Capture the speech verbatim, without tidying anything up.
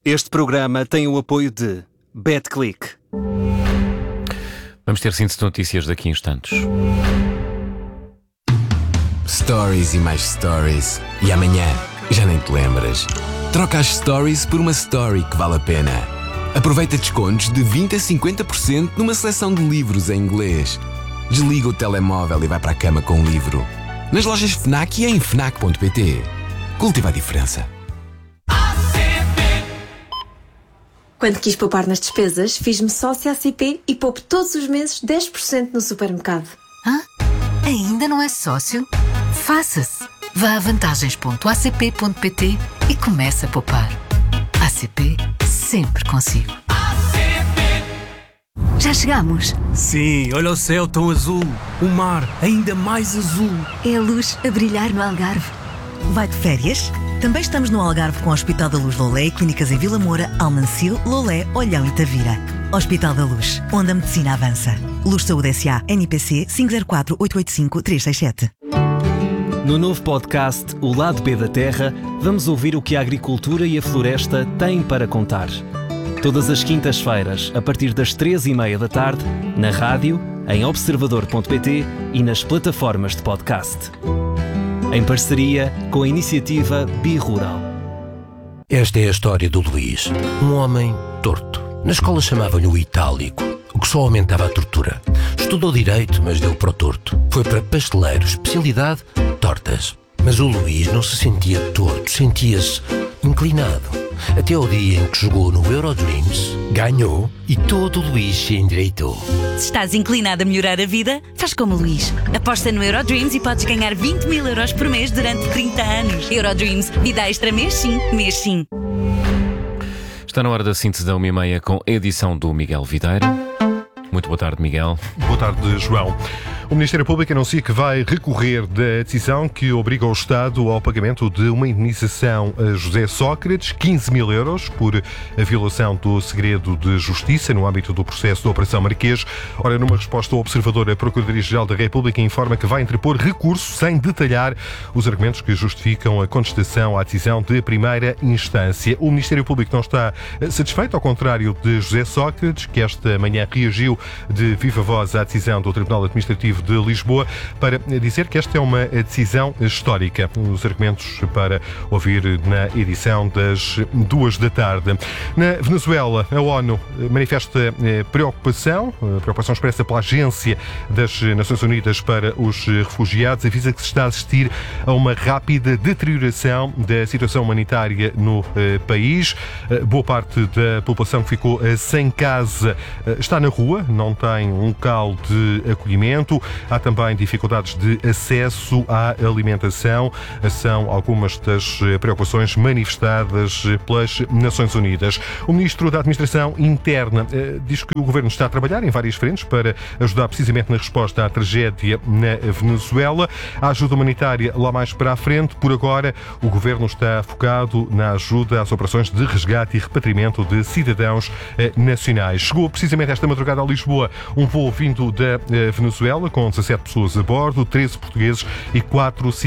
Este programa tem o apoio de BetClick. Vamos ter síntese de notícias daqui a instantes. Stories e mais stories. E amanhã já nem te lembras. Troca as stories por uma story que vale a pena. Aproveita descontos de vinte a cinquenta por cento numa seleção de livros em inglês. Desliga o telemóvel e vai para a cama com um livro. Nas lojas FNAC e em fnac ponto pt. Cultiva a diferença. Quando quis poupar nas despesas, fiz-me sócia A C P e poupo todos os meses dez por cento no supermercado. Hã? Ainda não é sócio? Faça-se! Vá a vantagens ponto a c p ponto p t e comece a poupar. A C P sempre consigo. Já chegamos? Sim, olha o céu tão azul. O mar ainda mais azul. É a luz a brilhar no Algarve. Vai de férias? Também estamos no Algarve com o Hospital da Luz Lolé e clínicas em Vila Moura, Almancil, Lolé, Olhão e Tavira. Hospital da Luz, onde a medicina avança. Luz Saúde S A, N P C cinco zero quatro oito oito cinco três seis sete. No novo podcast O Lado B da Terra, vamos ouvir o que a agricultura e a floresta têm para contar. Todas as quintas-feiras, a partir das três e meia da tarde, na rádio, em observador ponto pt e nas plataformas de podcast. Em parceria com a iniciativa Bi-Rural. Esta é a história do Luís, um homem torto. Na escola chamavam-lhe o itálico, o que só aumentava a tortura. Estudou Direito, mas deu para o torto. Foi para pasteleiro, especialidade, tortas. Mas o Luís não se sentia torto, sentia-se inclinado. Até ao dia em que jogou no Eurodreams, ganhou e todo o Luís se endireitou. Se estás inclinado a melhorar a vida, faz como o Luís. Aposta no Eurodreams e podes ganhar vinte mil euros por mês durante trinta anos. Eurodreams, vida extra mês sim, mês sim. Está na hora da síntese da uma e meia com a edição do Miguel Videira. Muito boa tarde, Miguel. Boa tarde, João. O Ministério Público anuncia que vai recorrer da decisão que obriga o Estado ao pagamento de uma indemnização a José Sócrates, quinze mil euros, por a violação do segredo de justiça no âmbito do processo da Operação Marquês. Ora, numa resposta ao observador, a Procuradoria-Geral da República informa que vai interpor recurso sem detalhar os argumentos que justificam a contestação à decisão de primeira instância. O Ministério Público não está satisfeito, ao contrário de José Sócrates, que esta manhã reagiu de viva voz à decisão do Tribunal Administrativo de Lisboa para dizer que esta é uma decisão histórica. Os argumentos para ouvir na edição das duas da tarde. Na Venezuela, a ONU manifesta preocupação, preocupação expressa pela Agência das Nações Unidas para os Refugiados, avisa que se está a assistir a uma rápida deterioração da situação humanitária no país. Boa parte da população que ficou sem casa está na rua, não tem um local de acolhimento. Há também dificuldades de acesso à alimentação. São algumas das preocupações manifestadas pelas Nações Unidas. O Ministro da Administração Interna eh, diz que o Governo está a trabalhar em várias frentes para ajudar precisamente na resposta à tragédia na Venezuela. A ajuda humanitária lá mais para a frente. Por agora, o Governo está focado na ajuda às operações de resgate e repatriamento de cidadãos eh, nacionais. Chegou precisamente esta madrugada a Lisboa um voo vindo da eh, Venezuela com dezassete pessoas a bordo, treze portugueses e quatro